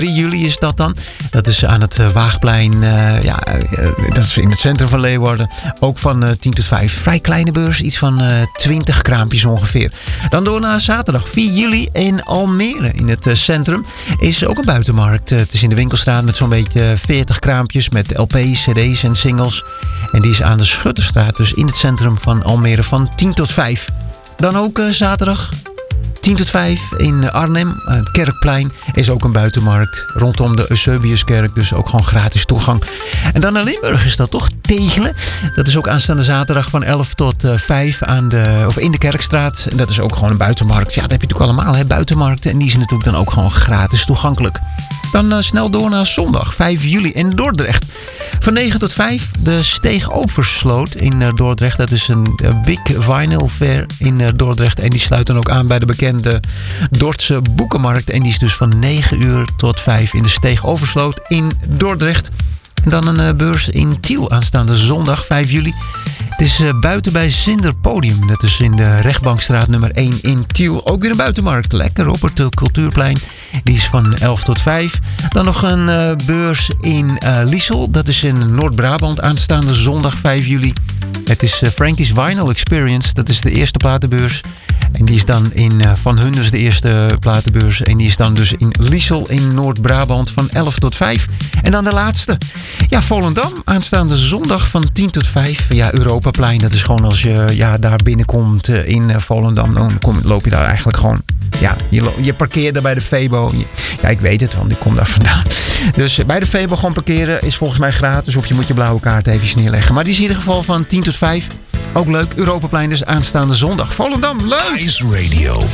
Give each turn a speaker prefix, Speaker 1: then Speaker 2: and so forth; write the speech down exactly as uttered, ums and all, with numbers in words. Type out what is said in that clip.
Speaker 1: drie juli is dat dan. Dat is aan het uh, Waagplein. Uh, ja, uh, dat is in het centrum van Leeuwarden. Ook van uh, tien tot vijf. Vrij kleine beurs. Iets van uh, twintig kraampjes ongeveer. Dan door naar zaterdag vier juli in Almere. In het uh, centrum is ook een buitenmarkt. Uh, het is in de winkelstraat met zo'n beetje veertig kraampjes. Met L P's, C D's en singles. En die is aan de Schutterstraat. Dus in het centrum van Almere van tien tot vijf. Dan ook uh, zaterdag tien tot vijf in Arnhem. Het Kerkplein is ook een buitenmarkt rondom de Eusebiuskerk. Dus ook gewoon gratis toegang. En dan naar Limburg is dat toch Tegelen. Dat is ook aanstaande zaterdag van elf tot vijf aan de, of in de Kerkstraat. En dat is ook gewoon een buitenmarkt. Ja, dat heb je natuurlijk allemaal, hè, buitenmarkten. En die zijn natuurlijk dan ook gewoon gratis toegankelijk. Dan uh, snel door naar zondag vijf juli in Dordrecht. Van negen tot vijf de Steeg Oversloot in uh, Dordrecht. Dat is een uh, Big Vinyl Fair in uh, Dordrecht. En die sluit dan ook aan bij de bekende Dordtse Boekenmarkt. En die is dus van negen uur tot vijf in de Steeg Oversloot in Dordrecht. En dan een uh, beurs in Tiel aanstaande zondag vijf juli. Het is uh, buiten bij Zinder Podium. Dat is in de Rechtbankstraat nummer één in Tiel. Ook weer een buitenmarkt. Lekker op het uh, Cultuurplein. Die is van elf tot vijf. Dan nog een uh, beurs in uh, Liesel. Dat is in Noord-Brabant aanstaande zondag vijf juli. Het is uh, Frankie's Vinyl Experience. Dat is de eerste platenbeurs. En die is dan in, uh, van hun dus de eerste platenbeurs. En die is dan dus in Liesel in Noord-Brabant van elf tot vijf. En dan de laatste. Ja, Volendam. Aanstaande zondag van tien tot vijf. Ja, Europaplein. Dat is gewoon als je ja, daar binnenkomt uh, in uh, Volendam. Dan kom, loop je daar eigenlijk gewoon. Ja, je, lo- je parkeert bij de Febo. Ja, ik weet het, want ik kom daar vandaan. Dus bij de Febo gewoon parkeren is volgens mij gratis. Of je moet je blauwe kaart even neerleggen. Maar die is in ieder geval van tien tot vijf. Ook leuk. Europaplein dus aanstaande zondag. Volendam, leuk!
Speaker 2: Ice Radio.